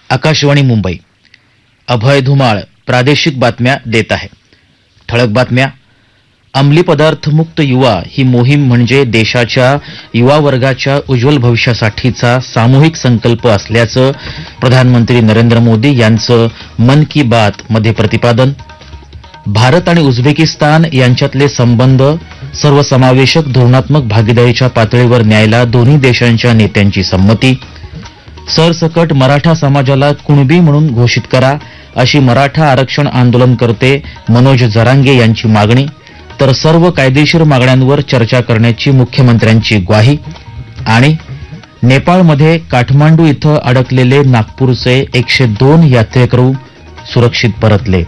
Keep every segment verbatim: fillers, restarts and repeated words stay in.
आकाशवाणी मुंबई. अभय धुमाळ प्रादेशिक बातम्या देत आहे. ठळक बातम्या. अंमली पदार्थ मुक्त युवा ही मोहीम म्हणजे देशाच्या युवा वर्गाच्या उज्ज्वल भविष्यासाठीचा सामूहिक संकल्प असल्याचं प्रधानमंत्री नरेंद्र मोदी यांचं मन की बात मध्ये प्रतिपादन. भारत आणि उझबेकिस्तान यांच्यातले संबंध सर्वसमावेशक धोरणात्मक भागीदारीच्या पातळीवर न्यायला दोन्ही देशांच्या नेत्यांची संमती. सरसकट मराठा समाजाला कुणबी म्हणून घोषित करा अशी मराठा आरक्षण आंदोलनकर्ते मनोज जरांगे यांची मागणी. तर सर्व कायदेशीर मागण्यांवर चर्चा करण्याची मुख्यमंत्र्यांची ग्वाही. आणि नेपाळमध्ये काठमांडू इथं अडकलेले नागपूरचे एकशे दोन यात्रेकरू सुरक्षित परतले.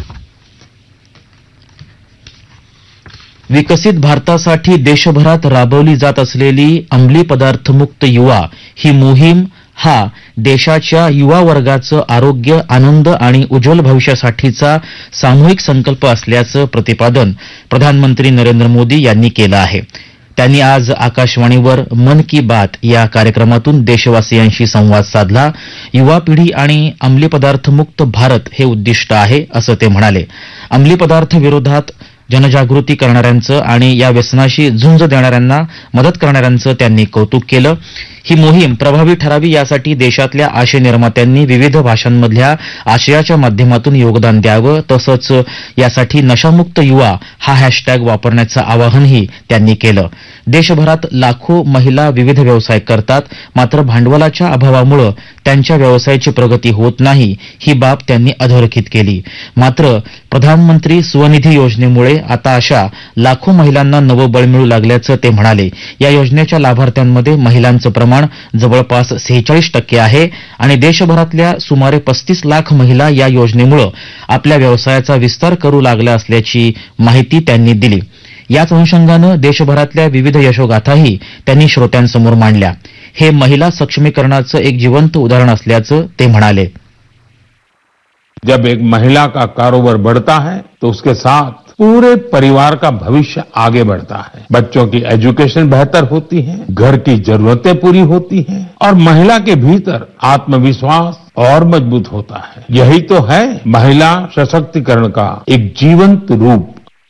विकसित भारतासाठी देशभरात राबवली जात असलेली अंमली पदार्थ मुक्त युवा ही मोहीम हा देशाच्या युवा वर्गाचं आरोग्य, आनंद आणि उज्ज्वल भविष्यासाठीचा सामूहिक संकल्प असल्याचं प्रतिपादन प्रधानमंत्री नरेंद्र मोदी यांनी केलं आहे. त्यांनी आज आकाशवाणीवर मन की बात या कार्यक्रमातून देशवासियांशी संवाद साधला. युवा पिढी आणि अंमली पदार्थ मुक्त भारत हे उद्दिष्ट आहे असं ते म्हणाले. अंमली पदार्थ विरोधात जनजागृती करणाऱ्यांचं आणि या व्यसनाशी झुंज देणाऱ्यांना मदत करणाऱ्यांचं त्यांनी कौतुक केलं. ही मोहीम प्रभावी ठरावी यासाठी देशातल्या आशय निर्मात्यांनी विविध भाषांमधल्या आशयाच्या माध्यमातून योगदान द्यावं. तसंच यासाठी नशामुक्त युवा हा हॅशटॅग वापरण्याचं आवाहनही त्यांनी केलं. देशभरात लाखो महिला विविध व्यवसाय करतात, मात्र भांडवलाच्या अभावामुळे त्यांच्या व्यवसायाची प्रगती होत नाही, ही बाब त्यांनी अधोरेखित केली. मात्र प्रधानमंत्री स्वनिधी योजनेमुळे आता अशा लाखो महिलांना नवं बळ मिळू लागल्याचं ते म्हणाले. या योजनेच्या लाभार्थ्यांमध्ये महिलांचं प्रमाण जवळपास सेहेचाळीस टक्के आहे आणि देशभरातल्या सुमारे पस्तीस लाख महिला या योजनेमुळे आपल्या व्यवसायाचा विस्तार करू लागल्या असल्याची माहिती त्यांनी दिली. याच अनुषंगानं देशभरातल्या विविध यशोगाथाही त्यांनी श्रोत्यांसमोर मांडल्या. हे महिला सक्षमीकरणाचं एक जिवंत उदाहरण असल्याचं ते म्हणाले. जब एक महिला का कारोबार बढ़ता है तो उसके साथ पूरे परिवार का भविष्य आगे बढ़ता है. बच्चों की एजुकेशन बेहतर होती है, घर की जरूरतें पूरी होती हैं और महिला के भीतर आत्मविश्वास और मजबूत होता है. यही तो है महिला सशक्तिकरण का एक जीवंत रूप.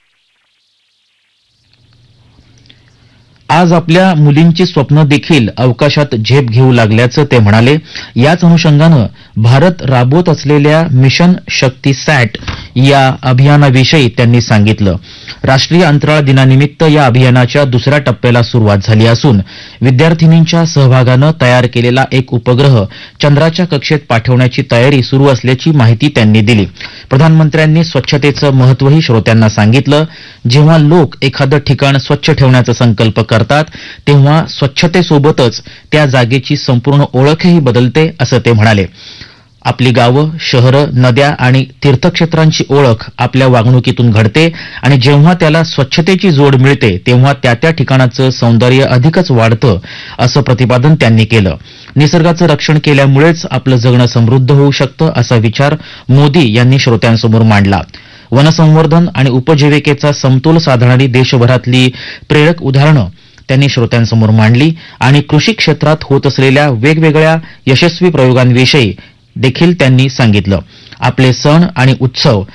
आज आपल्या मुलींची स्वप्न देखील अवकाशात झेप घेऊ लागल्याचं ते म्हणाले. याच अनुषंगानं भारत राबवत असलेल्या मिशन शक्ती सॅट या अभियानाविषयी त्यांनी सांगितलं. राष्ट्रीय अंतराळ दिनानिमित्त या अभियानाच्या दुसऱ्या टप्प्याला सुरुवात झाली असून विद्यार्थिनींच्या सहभागानं तयार केलेला एक उपग्रह चंद्राच्या कक्षेत पाठवण्याची तयारी सुरू असल्याची माहिती त्यांनी दिली. प्रधानमंत्र्यांनी स्वच्छतेचं महत्वही श्रोत्यांना सांगितलं. जेव्हा लोक एखादं ठिकाण स्वच्छ ठेवण्याचा संकल्प करतात तेव्हा स्वच्छतेसोबतच त्या जागेची संपूर्ण ओळखही बदलते असं ते म्हणाले. आपली गावं, शहरं, नद्या आणि तीर्थक्षेत्रांची ओळख आपल्या वागणुकीतून घडते आणि जेव्हा त्याला स्वच्छतेची जोड मिळते तेव्हा त्या त्या ठिकाणाचं सौंदर्य अधिकच वाढतं असं प्रतिपादन त्यांनी केलं. निसर्गाचं रक्षण केल्यामुळेच आपलं जगणं समृद्ध होऊ शकतं असा विचार मोदी यांनी श्रोत्यांसमोर मांडला. वनसंवर्धन आणि उपजीविकेचा समतोल साधणारी देशभरातली प्रेरक उदाहरणं त्यांनी श्रोत्यांसमोर मांडली आणि कृषी क्षेत्रात होत असलेल्या वेगवेगळ्या यशस्वी प्रयोगांविषयी देखील त्यांनी सांगितलं. आपले सण आणि उत्सव